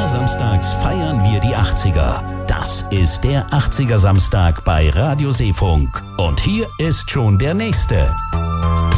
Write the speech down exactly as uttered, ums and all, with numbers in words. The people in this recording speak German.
Samstags feiern wir die achtziger. Das ist der achtziger Samstag bei Radio Seefunk. Und hier ist schon der nächste.